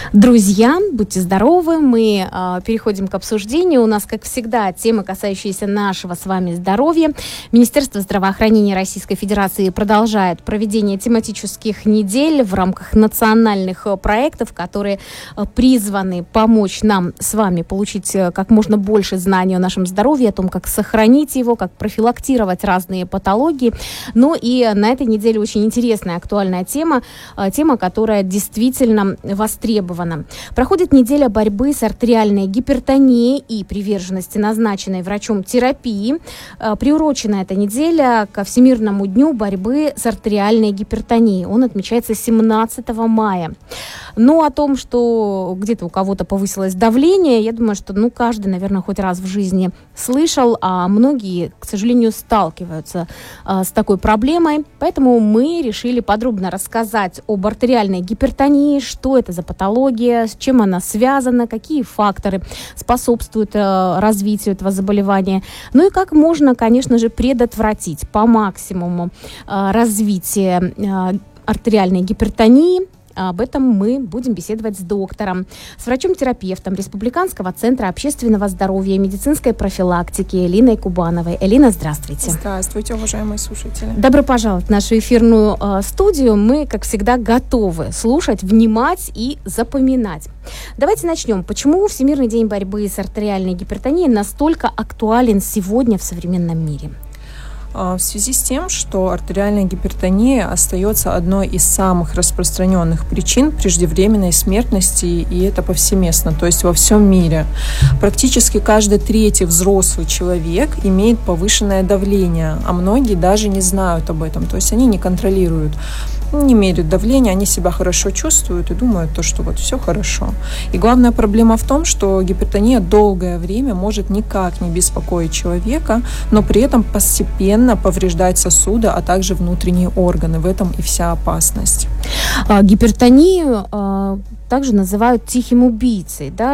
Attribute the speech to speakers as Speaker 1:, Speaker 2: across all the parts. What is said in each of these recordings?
Speaker 1: Друзья, будьте здоровы, мы переходим к обсуждению. У нас, как всегда, темы, касающиеся нашего с вами здоровья. Министерство здравоохранения Российской Федерации продолжает проведение тематических недель в рамках национальных проектов, которые призваны помочь нам с вами получить как можно больше знаний о нашем здоровье, о том, как сохранить его, как профилактировать разные патологии. Ну и на этой неделе очень интересная, актуальная тема, которая действительно востребована. Проходит неделя борьбы с артериальной гипертонией и приверженности назначенной врачом терапии. Приурочена эта неделя ко Всемирному дню борьбы с артериальной гипертонией. Он отмечается 17 мая. Но о том, что где-то у кого-то повысилось давление, я думаю, что каждый, наверное, хоть раз в жизни слышал, а многие, к сожалению, сталкиваются с такой проблемой. Поэтому мы решили подробно рассказать об артериальной гипертонии, что это за патология, с чем она связана, какие факторы способствуют развитию этого заболевания. Ну и как можно, конечно же, предотвратить по максимуму развитие артериальной гипертонии. Об этом мы будем беседовать с доктором, с врачом-терапевтом Республиканского центра общественного здоровья и медицинской профилактики Элиной Кубановой. Элина, здравствуйте.
Speaker 2: Здравствуйте, уважаемые слушатели.
Speaker 1: Добро пожаловать в нашу эфирную студию. Мы, как всегда, готовы слушать, внимать и запоминать. Давайте начнем. Почему Всемирный день борьбы с артериальной гипертонией настолько актуален сегодня в современном мире?
Speaker 2: В связи с тем, что артериальная гипертония остается одной из самых распространенных причин преждевременной смертности, и это повсеместно, то есть во всем мире. Практически каждый третий взрослый человек имеет повышенное давление, а многие даже не знают об этом, то есть они не контролируют, не меряют давление, они себя хорошо чувствуют и думают, что все хорошо. И главная проблема в том, что гипертония долгое время может никак не беспокоить человека, но при этом постепенно повреждать сосуды, а также внутренние органы. В этом и вся опасность.
Speaker 1: Гипертонию также называют тихим убийцей, да?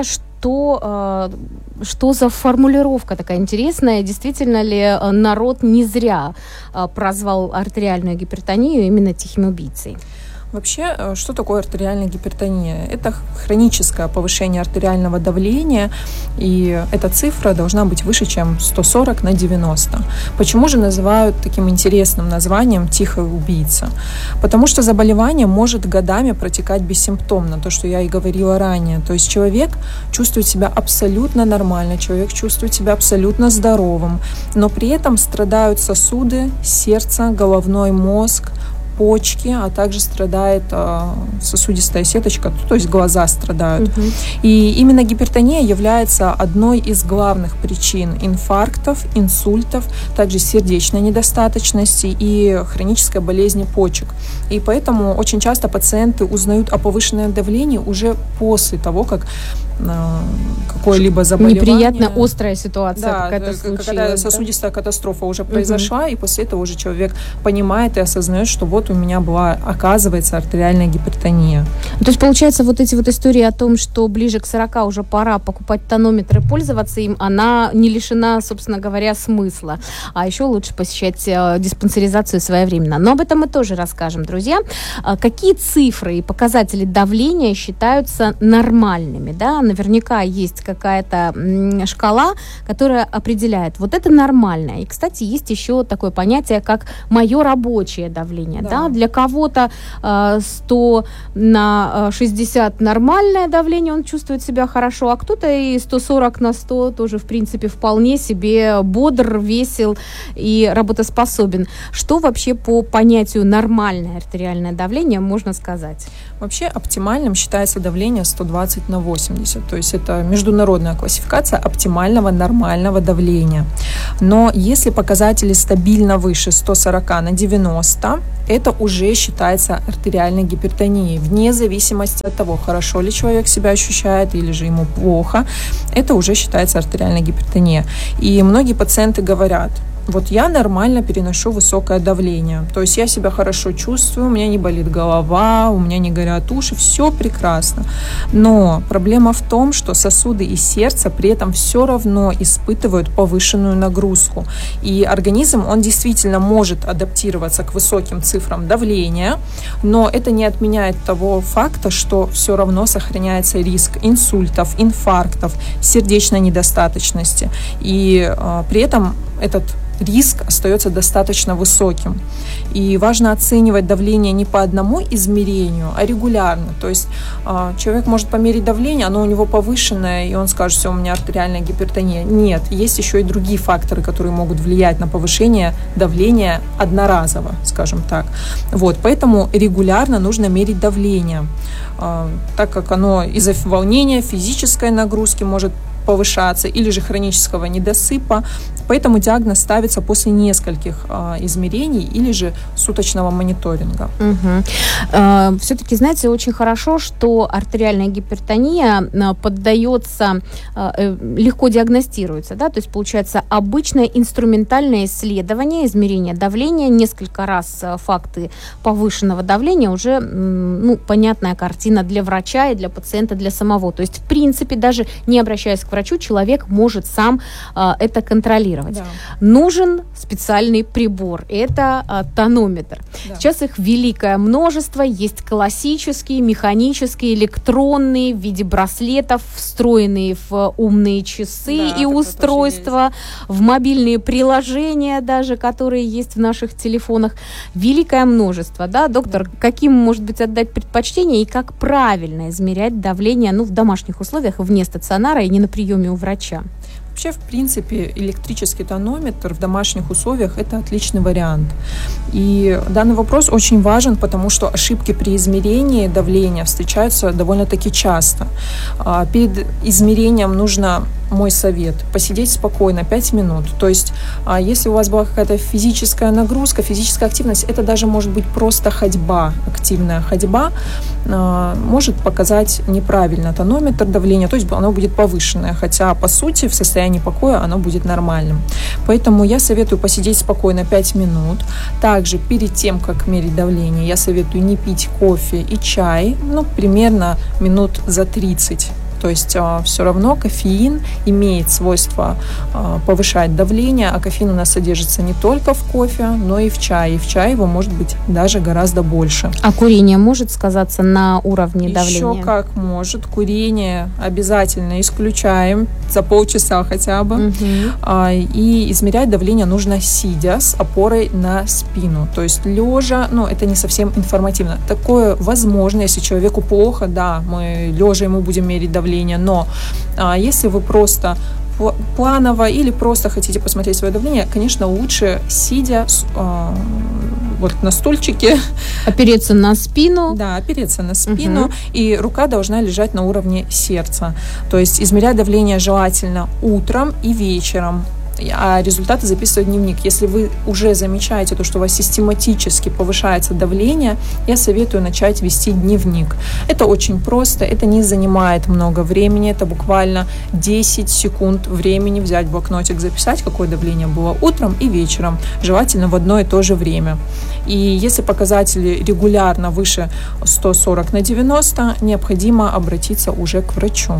Speaker 1: Что за формулировка такая интересная? Действительно ли народ не зря прозвал артериальную гипертонию именно тихим убийцей?
Speaker 2: Вообще, что такое артериальная гипертония? Это хроническое повышение артериального давления, и эта цифра должна быть выше, чем 140/90. Почему же называют таким интересным названием «тихая убийца»? Потому что заболевание может годами протекать бессимптомно, то, что я и говорила ранее. То есть человек чувствует себя абсолютно нормально, человек чувствует себя абсолютно здоровым, но при этом страдают сосуды, сердце, головной мозг, почки, а также страдает сосудистая сеточка, то есть глаза страдают. И именно гипертония является одной из главных причин инфарктов, инсультов, также сердечной недостаточности и хронической болезни почек. И поэтому очень часто пациенты узнают о повышенном давлении уже после того, как какое-либо заболевание.
Speaker 1: Неприятно острая ситуация какая-то случилась.
Speaker 2: Когда сосудистая катастрофа уже произошла, и после этого уже человек понимает и осознает, что вот у меня была, оказывается, артериальная гипертония.
Speaker 1: То есть, получается, вот эти вот истории о том, что ближе к 40 уже пора покупать тонометр и пользоваться им, она не лишена, собственно говоря, смысла. А еще лучше посещать диспансеризацию своевременно. Но об этом мы тоже расскажем, друзья. Какие цифры и показатели давления считаются нормальными, да? Наверняка есть какая-то шкала, которая определяет, вот это нормально. И, кстати, есть еще такое понятие, как мое рабочее давление. Да? Для кого-то 100/60 нормальное давление, он чувствует себя хорошо, а кто-то и 140/100 тоже, в принципе, вполне себе бодр, весел и работоспособен. Что вообще по понятию нормальное артериальное давление можно сказать?
Speaker 2: Вообще оптимальным считается давление 120/80. То есть это международная классификация оптимального нормального давления. Но если показатели стабильно выше 140/90, это уже считается артериальной гипертонией. Вне зависимости от того, хорошо ли человек себя ощущает или же ему плохо, это уже считается артериальной гипертонией. И многие пациенты говорят: вот я нормально переношу высокое давление, то есть я себя хорошо чувствую, у меня не болит голова, у меня не горят уши, все прекрасно. Но проблема в том, что сосуды и сердце при этом все равно испытывают повышенную нагрузку. И организм, он действительно может адаптироваться к высоким цифрам давления, но это не отменяет того факта, что все равно сохраняется риск инсультов, инфарктов, сердечной недостаточности. И при этом этот риск остается достаточно высоким. И важно оценивать давление не по одному измерению, а регулярно. То есть человек может померить давление, оно у него повышенное, и он скажет, все, у меня артериальная гипертония. Нет, есть еще и другие факторы, которые могут влиять на повышение давления одноразово, скажем так. Вот, поэтому регулярно нужно мерить давление, так как оно из-за волнения, физической нагрузки может повышаться или же хронического недосыпа. Поэтому диагноз ставится после нескольких измерений или же суточного мониторинга.
Speaker 1: Угу. Все-таки, знаете, очень хорошо, что артериальная гипертония поддается, легко диагностируется, да, то есть получается обычное инструментальное исследование, измерение давления, несколько раз факты повышенного давления, уже понятная картина для врача и для пациента, для самого. То есть, в принципе, даже не обращаясь к врачу, человек может сам это контролировать. Да. Нужен специальный прибор. Это тонометр. Да. Сейчас их великое множество. Есть классические, механические, электронные, в виде браслетов, встроенные в умные часы и устройства, в мобильные приложения даже, которые есть в наших телефонах. Великое множество. Да? Доктор, каким, может быть, отдать предпочтение и как правильно измерять давление в домашних условиях, вне стационара и не на приеме у врача?
Speaker 2: Вообще, в принципе, электрический тонометр в домашних условиях – это отличный вариант. И данный вопрос очень важен, потому что ошибки при измерении давления встречаются довольно-таки часто. Перед измерением нужно, мой совет, посидеть спокойно 5 минут. То есть, если у вас была какая-то физическая нагрузка, физическая активность, это даже может быть просто ходьба, активная ходьба, может показать неправильно тонометр давления, то есть оно будет повышенное, хотя, по сути, в состоянии покоя оно будет нормальным. Поэтому я советую посидеть спокойно 5 минут. Также перед тем, как мерить давление, я советую не пить кофе и чай, примерно минут за 30. То есть все равно кофеин имеет свойство повышать давление, а кофеин у нас содержится не только в кофе, но и в чае. И в чае его может быть даже гораздо больше.
Speaker 1: А курение может сказаться на уровне давления?
Speaker 2: Еще как может. Курение обязательно исключаем за полчаса хотя бы. И измерять давление нужно сидя с опорой на спину. То есть лежа, это не совсем информативно. Такое возможно, если человеку плохо, да, мы лежа ему будем мерить давление, но если вы просто планово или просто хотите посмотреть свое давление, конечно, лучше сидя на стульчике.
Speaker 1: Опереться на спину.
Speaker 2: Да, опереться на спину, и рука должна лежать на уровне сердца. То есть измерять давление желательно утром и вечером. А результаты записывать в дневник. Если вы уже замечаете то, что у вас систематически повышается давление, я советую начать вести дневник. Это очень просто, это не занимает много времени, это буквально 10 секунд времени взять блокнотик, записать, какое давление было утром и вечером, желательно в одно и то же время. И если показатели регулярно выше 140/90, необходимо обратиться уже к врачу.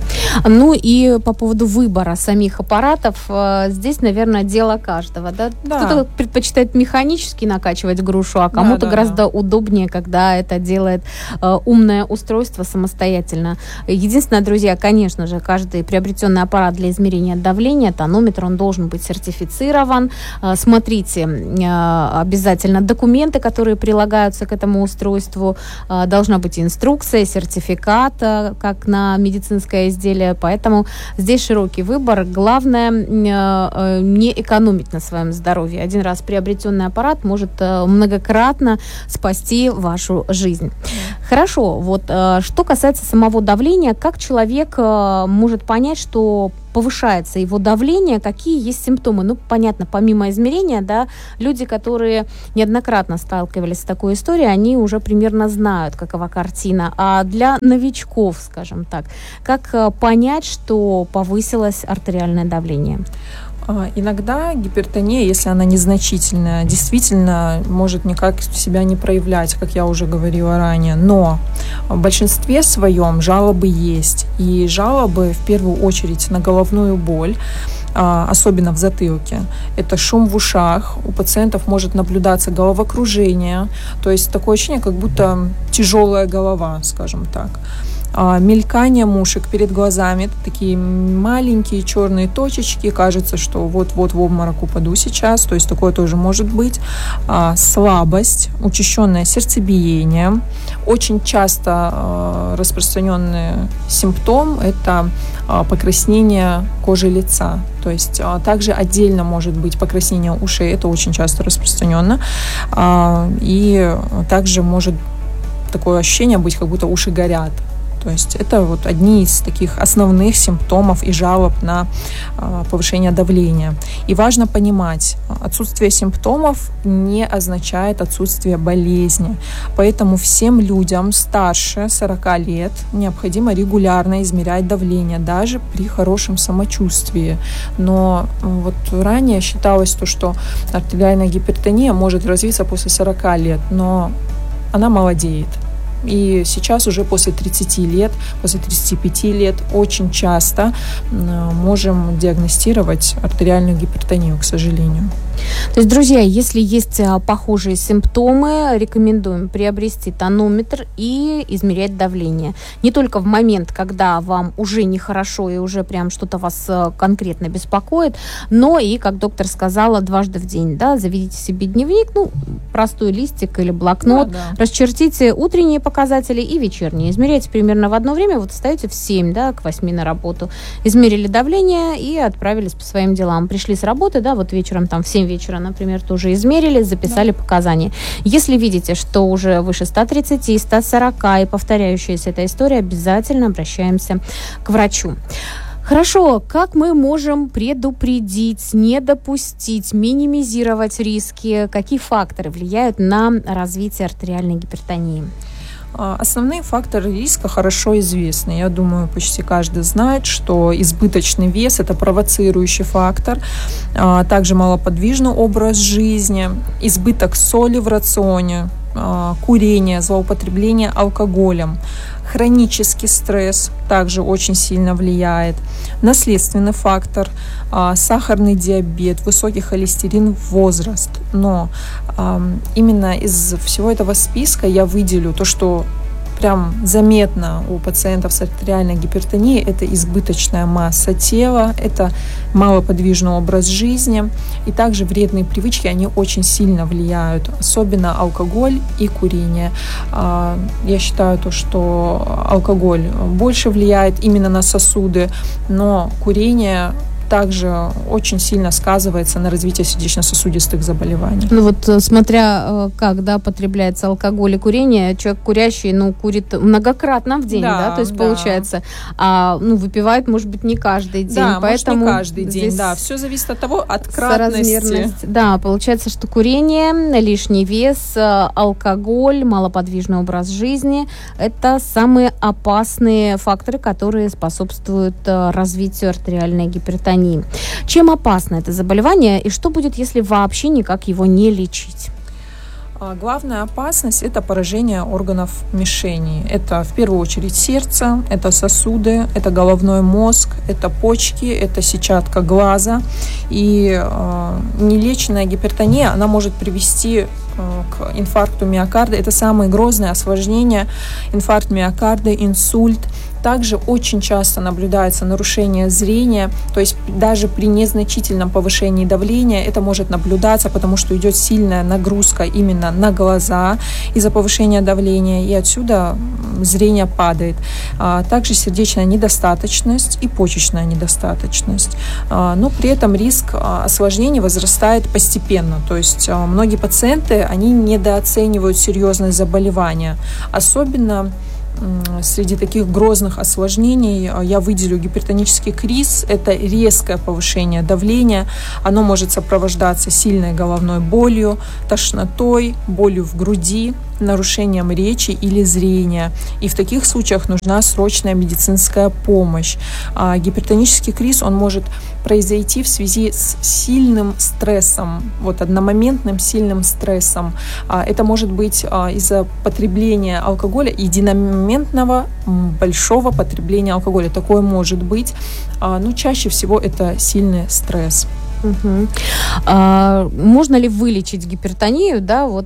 Speaker 1: И по поводу выбора самих аппаратов, здесь, наверное, дело каждого. Да? Кто-то предпочитает механически накачивать грушу, а кому-то гораздо удобнее, когда это делает умное устройство самостоятельно. Единственное, друзья, конечно же, каждый приобретенный аппарат для измерения давления, тонометр, он должен быть сертифицирован. Смотрите обязательно документы, которые прилагаются к этому устройству. Должна быть инструкция, сертификат, как на медицинское изделие, поэтому здесь широкий выбор. Главное не экономить на своем здоровье. Один раз приобретенный аппарат может многократно спасти вашу жизнь. Хорошо, что касается самого давления, как человек может понять, что повышается его давление, какие есть симптомы? Понятно, помимо измерения, да, люди, которые неоднократно сталкивались с такой историей, они уже примерно знают, какова картина. А для новичков, скажем так, как понять, что повысилось артериальное давление?
Speaker 2: Иногда гипертония, если она незначительная, действительно может никак себя не проявлять, как я уже говорила ранее. Но в большинстве своем жалобы есть. И жалобы в первую очередь на головную боль, особенно в затылке. Это шум в ушах, у пациентов может наблюдаться головокружение, то есть такое ощущение, как будто тяжелая голова, скажем так. Мелькание мушек перед глазами, это такие маленькие черные точечки, кажется, что вот-вот в обморок упаду сейчас, то есть такое тоже может быть. Слабость, учащенное сердцебиение. Очень часто распространенный симптом – это покраснение кожи лица. То есть также отдельно может быть покраснение ушей, это очень часто распространенно. И также может такое ощущение быть, как будто уши горят. То есть это вот одни из таких основных симптомов и жалоб на повышение давления. И важно понимать, отсутствие симптомов не означает отсутствие болезни. Поэтому всем людям старше 40 лет необходимо регулярно измерять давление, даже при хорошем самочувствии. Но вот ранее считалось то, что артериальная гипертония может развиться после 40 лет, но она молодеет. И сейчас уже после 30 лет, после 35 лет очень часто можем диагностировать артериальную гипертонию, к сожалению.
Speaker 1: То есть, друзья, если есть похожие симптомы, рекомендуем приобрести тонометр и измерять давление. Не только в момент, когда вам уже нехорошо и уже прям что-то вас конкретно беспокоит, но и, как доктор сказала, дважды в день. Да, заведите себе дневник, простой листик или блокнот, расчертите утренние показатели и вечерние. Измеряйте примерно в одно время, вот встаете в 7, к 8 на работу. Измерили давление и отправились по своим делам. Пришли с работы, вот вечером там в 7 вечера, например, тоже измерили, записали показания. Если видите, что уже выше 130, 140 и повторяющаяся эта история, обязательно обращаемся к врачу. Хорошо, как мы можем предупредить, не допустить, минимизировать риски? Какие факторы влияют на развитие артериальной гипертонии?
Speaker 2: Основные факторы риска хорошо известны. Я думаю, почти каждый знает, что избыточный вес – это провоцирующий фактор, также малоподвижный образ жизни, избыток соли в рационе, курение, злоупотребление алкоголем, хронический стресс также очень сильно влияет, наследственный фактор, сахарный диабет, высокий холестерин, возраст. Но именно из всего этого списка я выделю то, что прям заметно у пациентов с артериальной гипертонией, это избыточная масса тела, это малоподвижный образ жизни, и также вредные привычки, они очень сильно влияют, особенно алкоголь и курение. Я считаю, что алкоголь больше влияет именно на сосуды, но курение также очень сильно сказывается на развитии сердечно-сосудистых заболеваний.
Speaker 1: Смотря как, потребляется алкоголь и курение, человек курящий, курит многократно в день, то есть получается, выпивает, может быть, не каждый день.
Speaker 2: Да, поэтому может, не каждый день, все зависит от того, от кратности.
Speaker 1: Да, получается, что курение, лишний вес, алкоголь, малоподвижный образ жизни – это самые опасные факторы, которые способствуют развитию артериальной гипертонии. Чем опасно это заболевание и что будет, если вообще никак его не лечить?
Speaker 2: Главная опасность – это поражение органов мишени. Это в первую очередь сердце, это сосуды, это головной мозг, это почки, это сетчатка глаза. И нелеченная гипертония, она может привести к инфаркту миокарда. Это самые грозные осложнения: инфаркт миокарда, инсульт. Также очень часто наблюдается нарушение зрения, то есть даже при незначительном повышении давления это может наблюдаться, потому что идет сильная нагрузка именно на глаза из-за повышения давления, и отсюда зрение падает. Также сердечная недостаточность и почечная недостаточность. Но при этом риск осложнений возрастает постепенно, то есть многие пациенты, они недооценивают серьезность заболевания, особенно среди таких грозных осложнений я выделю гипертонический криз. Это резкое повышение давления. Оно может сопровождаться сильной головной болью, тошнотой, болью в груди, нарушением речи или зрения. И в таких случаях нужна срочная медицинская помощь. Гипертонический криз, он может произойти в связи с сильным стрессом, одномоментным сильным стрессом. Это может быть из-за потребления алкоголя, единомоментного большого потребления алкоголя. Такое может быть, но чаще всего это сильный стресс.
Speaker 1: Можно ли вылечить гипертонию,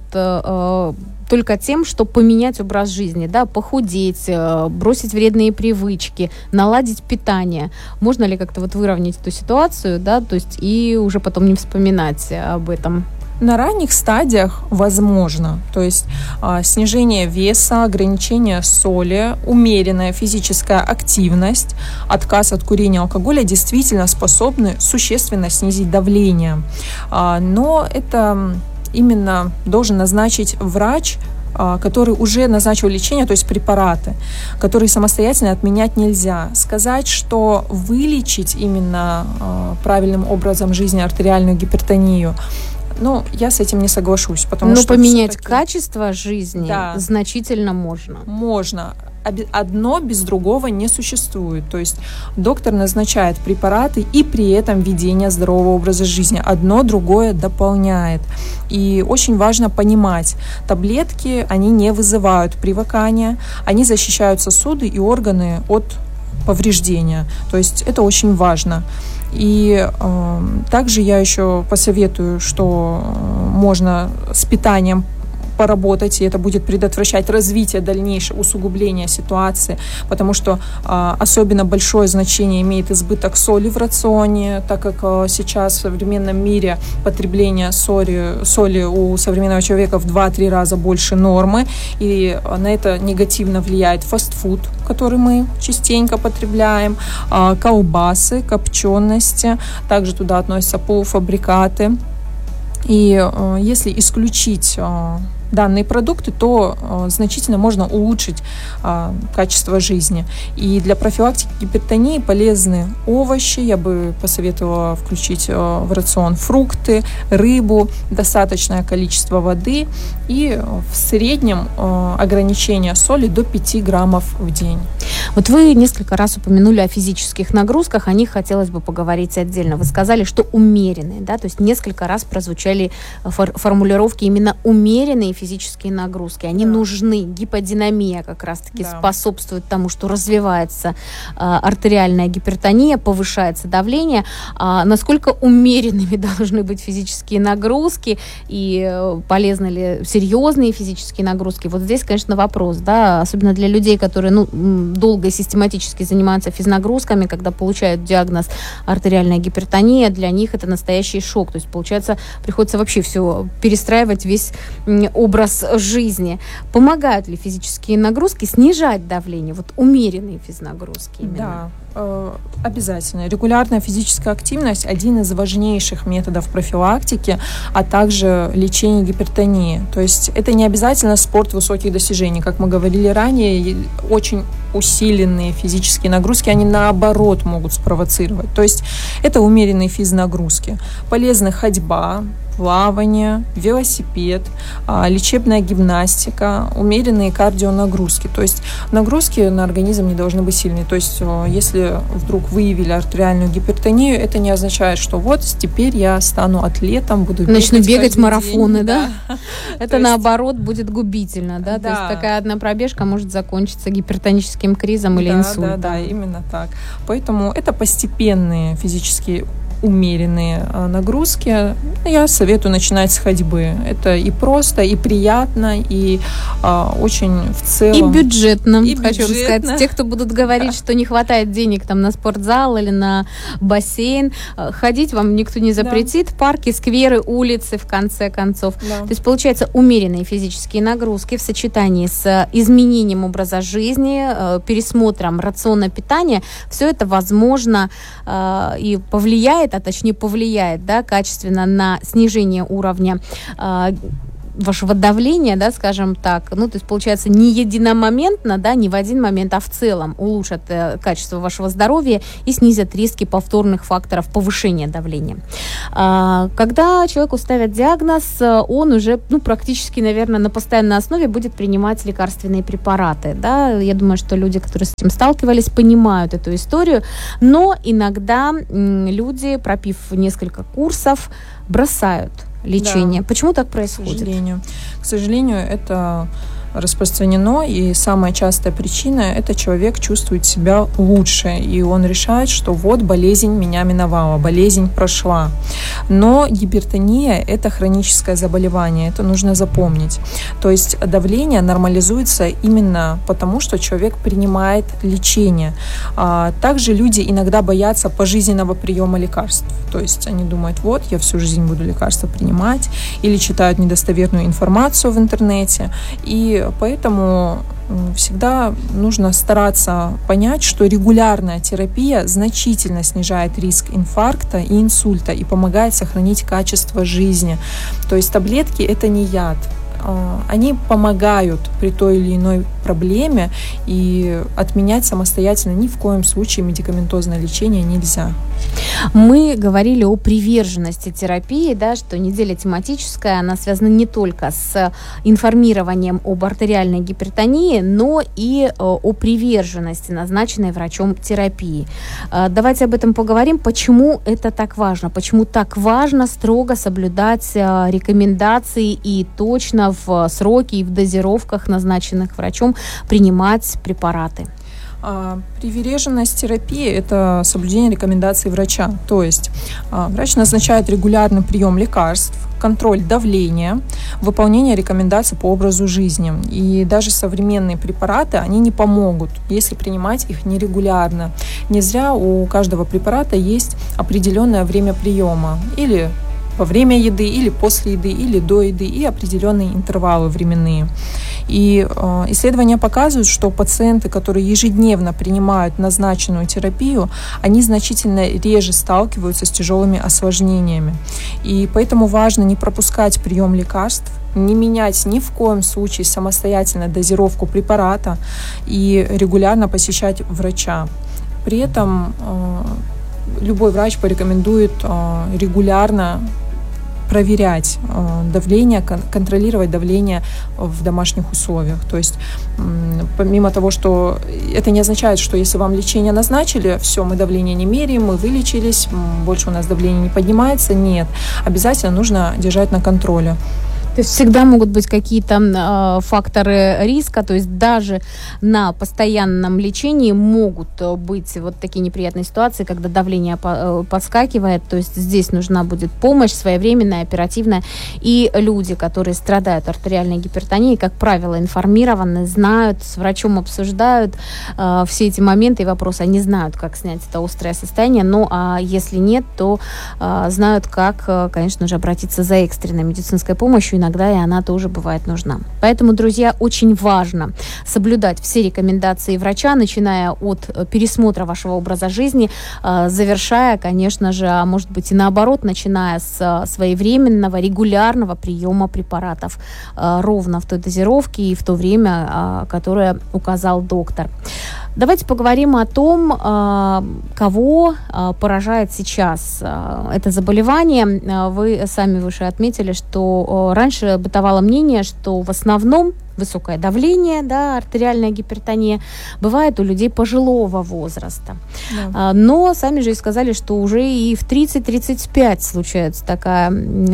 Speaker 1: только тем, что поменять образ жизни, похудеть, бросить вредные привычки, наладить питание? Можно ли как-то выровнять эту ситуацию, то есть и уже потом не вспоминать об этом?
Speaker 2: На ранних стадиях возможно, то есть снижение веса, ограничение соли, умеренная физическая активность, отказ от курения и алкоголя действительно способны существенно снизить давление. Но это именно должен назначить врач, который уже назначил лечение, то есть препараты, которые самостоятельно отменять нельзя. Сказать, что вылечить именно правильным образом жизни артериальную гипертонию, я с этим не соглашусь, потому что
Speaker 1: поменять качество жизни значительно можно.
Speaker 2: Можно. Одно без другого не существует. То есть доктор назначает препараты и при этом ведение здорового образа жизни. Одно другое дополняет. И очень важно понимать, таблетки, они не вызывают привыкания, они защищают сосуды и органы от повреждения. То есть это очень важно. И также я еще посоветую, что можно с питанием поработать, и это будет предотвращать развитие, дальнейшее усугубление ситуации, потому что особенно большое значение имеет избыток соли в рационе, так как сейчас в современном мире потребление соли у современного человека в 2-3 раза больше нормы, и на это негативно влияет фастфуд, который мы частенько потребляем, колбасы, копчености, также туда относятся полуфабрикаты. И если исключить данные продукты, то значительно можно улучшить качество жизни. И для профилактики гипертонии полезны овощи. Я бы посоветовала включить в рацион фрукты, рыбу, достаточное количество воды и в среднем ограничение соли до 5 граммов в день.
Speaker 1: Вы несколько раз упомянули о физических нагрузках, о них хотелось бы поговорить отдельно. Вы сказали, что умеренные, то есть несколько раз прозвучали формулировки именно умеренные физические нагрузки. Они нужны. Гиподинамия как раз-таки способствует тому, что развивается артериальная гипертония, повышается давление. Насколько умеренными должны быть физические нагрузки и полезны ли серьезные физические нагрузки? Здесь, конечно, вопрос, особенно для людей, которые долго и систематически занимаются физнагрузками, когда получают диагноз артериальная гипертония, для них это настоящий шок. То есть, получается, приходится вообще все перестраивать, весь образ жизни. Помогают ли физические нагрузки снижать давление? Умеренные физнагрузки именно.
Speaker 2: Да, обязательно. Регулярная физическая активность – один из важнейших методов профилактики, а также лечения гипертонии. То есть это не обязательно спорт высоких достижений. Как мы говорили ранее, очень усиленные физические нагрузки, они наоборот могут спровоцировать. То есть это умеренные физнагрузки. Полезны ходьба, плавание, велосипед, лечебная гимнастика, умеренные кардионагрузки. То есть нагрузки на организм не должны быть сильные. То есть если вдруг выявили артериальную гипертонию, это не означает, что теперь я стану атлетом, буду
Speaker 1: начну бегать марафоны, да? Это наоборот будет губительно, да? То есть такая одна пробежка может закончиться гипертоническим кризом или инсультом.
Speaker 2: Да, именно так. Поэтому это постепенные физические умеренные нагрузки. Я советую начинать с ходьбы. Это и просто, и приятно, и очень в целом...
Speaker 1: И бюджетно, хочу сказать. Те, кто будут говорить, что не хватает денег на спортзал или на бассейн, ходить вам никто не запретит. Парки, скверы, улицы, в конце концов. То есть, получается, умеренные физические нагрузки в сочетании с изменением образа жизни, пересмотром рациона питания, все это возможно и повлияет, а точнее повлияет, качественно на снижение уровня вашего давления, да, скажем так, то есть получается не единомоментно, да, не в один момент, а в целом улучшат качество вашего здоровья и снизят риски повторных факторов повышения давления. Когда человеку ставят диагноз, он уже, практически, наверное, на постоянной основе будет принимать лекарственные препараты, да, я думаю, что люди, которые с этим сталкивались, понимают эту историю, но иногда люди, пропив несколько курсов, бросают лечение. Да. Почему так происходит?
Speaker 2: К сожалению, это распространено, и самая частая причина – это человек чувствует себя лучше, и он решает, что вот болезнь меня миновала, болезнь прошла. Но гипертония – это хроническое заболевание, это нужно запомнить. То есть давление нормализуется именно потому, что человек принимает лечение. Также люди иногда боятся пожизненного приема лекарств. То есть они думают, вот, я всю жизнь буду лекарства принимать, или читают недостоверную информацию в интернете, и поэтому всегда нужно стараться понять, что регулярная терапия значительно снижает риск инфаркта и инсульта и помогает сохранить качество жизни. То есть таблетки – это не яд. Они помогают при той или иной проблеме, и отменять самостоятельно ни в коем случае медикаментозное лечение нельзя.
Speaker 1: Мы говорили о приверженности терапии, да, что неделя тематическая, она связана не только с информированием об артериальной гипертонии, но и о приверженности назначенной врачом терапии. Давайте об этом поговорим, почему это так важно, почему так важно строго соблюдать рекомендации и точно в сроки и в дозировках, назначенных врачом, принимать препараты.
Speaker 2: Приверженность терапии – это соблюдение рекомендаций врача. То есть врач назначает регулярный прием лекарств, контроль давления, выполнение рекомендаций по образу жизни. И даже современные препараты, они не помогут, если принимать их нерегулярно. Не зря у каждого препарата есть определенное время приема. Или во время еды, или после еды, или до еды, и определенные интервалы временные. И исследования показывают, что пациенты, которые ежедневно принимают назначенную терапию, они значительно реже сталкиваются с тяжелыми осложнениями. И поэтому важно не пропускать прием лекарств, не менять ни в коем случае самостоятельно дозировку препарата и регулярно посещать врача. При этом любой врач порекомендует регулярно проверять давление, контролировать давление в домашних условиях. То есть помимо того, что это не означает, что если вам лечение назначили, все, мы давление не меряем, мы вылечились, больше у нас давление не поднимается. Нет, обязательно нужно держать на контроле.
Speaker 1: То есть всегда могут быть какие-то факторы риска, то есть даже на постоянном лечении могут быть вот такие неприятные ситуации, когда давление подскакивает, то есть здесь нужна будет помощь своевременная, оперативная, и люди, которые страдают артериальной гипертонией, как правило, информированы, знают, с врачом обсуждают все эти моменты и вопросы, они знают, как снять это острое состояние, но если нет, то знают, как, конечно же, обратиться за экстренной медицинской помощью, иногда и она тоже бывает нужна. Поэтому, друзья, очень важно соблюдать все рекомендации врача, начиная от пересмотра вашего образа жизни, завершая, конечно же, а может быть и наоборот, начиная с своевременного, регулярного приема препаратов ровно в той дозировке и в то время, которое указал доктор. Давайте поговорим о том, кого поражает сейчас это заболевание. Вы сами выше отметили, что раньше бытовало мнение, что в основном высокое давление, да, артериальная гипертония бывает у людей пожилого возраста. Да. Но сами же и сказали, что уже и в 30-35 случается такая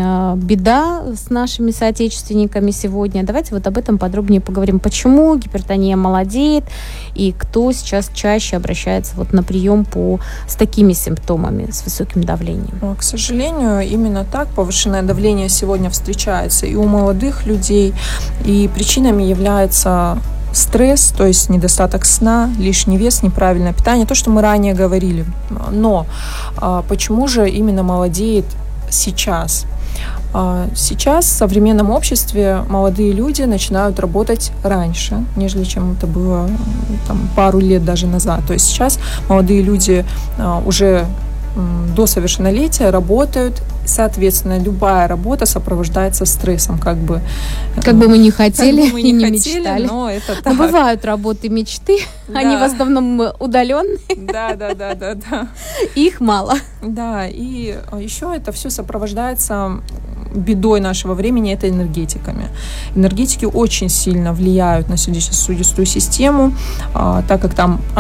Speaker 1: беда с нашими соотечественниками сегодня. Давайте вот об этом подробнее поговорим. Почему гипертония молодеет и кто сейчас чаще обращается вот на прием с такими симптомами, с высоким давлением?
Speaker 2: К сожалению, именно так повышенное давление сегодня встречается и у молодых людей, и причинами является стресс, то есть недостаток сна, лишний вес, неправильное питание, то, что мы ранее говорили. Но почему же именно молодеет сейчас? Сейчас в современном обществе молодые люди начинают работать раньше, нежели чем это было пару лет даже назад. То есть сейчас молодые люди уже до совершеннолетия работают соответственно, любая работа сопровождается стрессом, как бы
Speaker 1: мы не хотели
Speaker 2: и
Speaker 1: не
Speaker 2: не
Speaker 1: мечтали.
Speaker 2: но это
Speaker 1: Но
Speaker 2: так.
Speaker 1: бывают работы мечты,
Speaker 2: Да.
Speaker 1: они в основном удаленные,
Speaker 2: Да.
Speaker 1: их мало.
Speaker 2: Да, и еще это все сопровождается бедой нашего времени, это энергетиками. Энергетики очень сильно влияют на сердечно-сосудистую систему, так как там